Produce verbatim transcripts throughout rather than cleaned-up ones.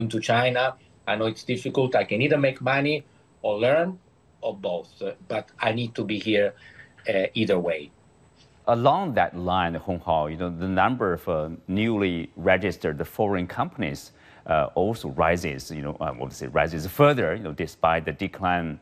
to China. I know it's difficult. I can either make money or learn or both, but I need to be here uh, either way. Along that line, Hong Hao, you know, the number of uh, newly registered foreign companies uh, also rises, you know, I would say rises further, you know, despite the decline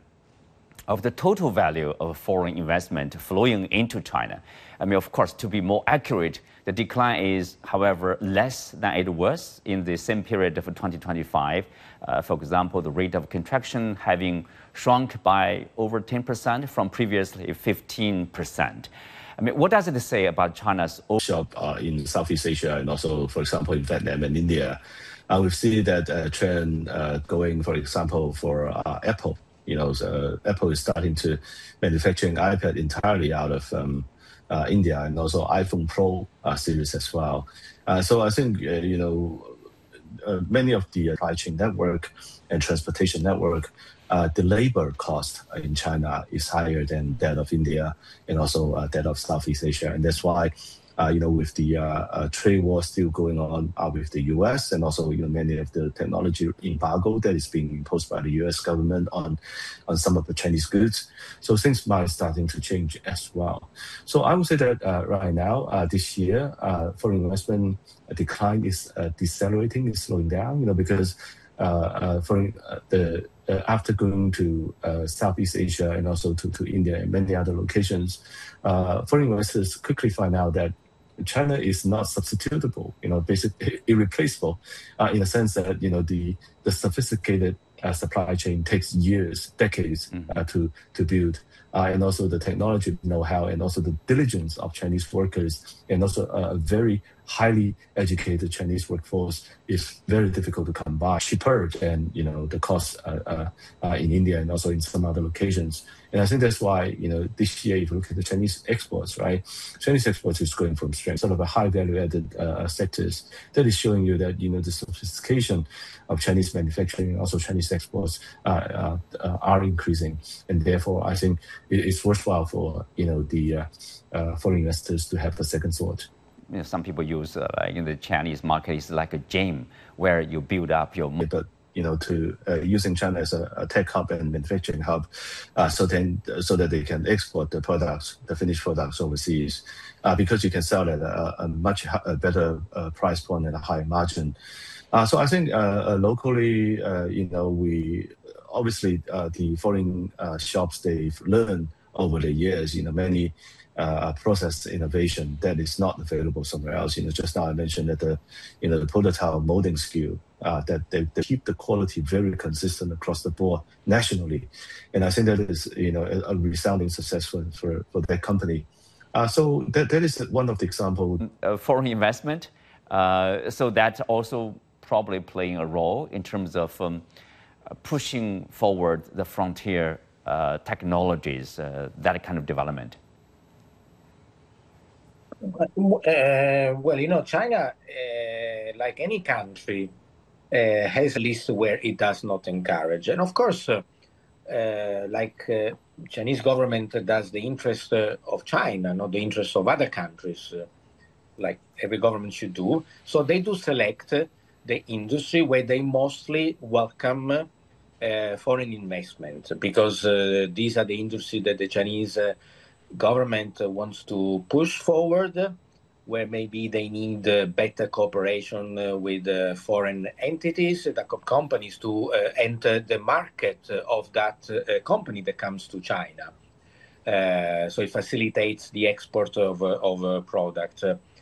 of the total value of foreign investment flowing into China. I mean, of course, to be more accurate, the decline is, however, less than it was in the same period of twenty twenty-five. Uh, for example, the rate of contraction having shrunk by over ten percent from previously fifteen percent. I mean, what does it say about China's shop uh, in Southeast Asia and also, for example, in Vietnam and India? Uh, we see that uh, trend uh, going, for example, for uh, Apple. You know, so Apple is starting to manufacturing iPad entirely out of um, uh, India, and also iPhone Pro uh, series as well. Uh, so I think uh, you know uh, many of the supply chain network and transportation network, uh, the labor cost in China is higher than that of India and also uh, that of Southeast Asia, and that's why. Uh, you know, with the uh, uh, trade war still going on uh, with the U S and also, you know, many of the technology embargo that is being imposed by the U S government on, on some of the Chinese goods. So things might starting to change as well. So I would say that uh, right now, uh, this year, uh, foreign investment decline is uh, decelerating, is slowing down, you know, because uh, uh, foreign, uh, the uh, after going to uh, Southeast Asia and also to, to India and many other locations, uh, foreign investors quickly find out that China is not substitutable, you know, basically irreplaceable, uh, in the sense that, you know, the the sophisticated uh, supply chain takes years, decades mm-hmm. uh, to to build, uh, and also the technology know-how and also the diligence of Chinese workers and also a very highly educated Chinese workforce is very difficult to come by, cheaper than, you know, the cost uh, uh, uh, in India and also in some other locations. And I think that's why, you know, this year, if you look at the Chinese exports, right, Chinese exports is going from strength, sort of a high value-added uh, sectors. That is showing you that, you know, the sophistication of Chinese manufacturing and also Chinese exports uh, uh, uh, are increasing. And therefore, I think it's worthwhile for, you know, the uh, uh, foreign investors to have a second thought. You know, some people use uh, like in the Chinese market is like a gym where you build up your. But you know, to uh, using China as a, a tech hub and manufacturing hub, uh, so then so that they can export the products, the finished products overseas, uh, because you can sell at a, a much a better uh, price point and a higher margin. Uh, so I think uh, uh, locally, uh, you know, we obviously uh, the foreign uh, shops they've learned over the years, you know, many. Uh, process innovation that is not available somewhere else. You know, just now I mentioned that the, you know, the prototype molding skill uh, that they, they keep the quality very consistent across the board nationally, and I think that is, you know, a, a resounding success for for, for that company. Uh, so that that is one of the examples. Uh, foreign investment, uh, so that's also probably playing a role in terms of um, pushing forward the frontier uh, technologies, uh, that kind of development. Uh, well, you know, China, uh, like any country, uh, has a list where it does not encourage. And of course, uh, uh, like uh, Chinese government does the interest uh, of China, not the interest of other countries, uh, like every government should do. So they do select uh, the industry where they mostly welcome uh, foreign investment, because uh, these are the industries that the Chinese uh, government uh, wants to push forward, where maybe they need uh, better cooperation uh, with uh, foreign entities, the co- companies to uh, enter the market uh, of that uh, company that comes to China. Uh, so it facilitates the export of, uh, of a product. Uh,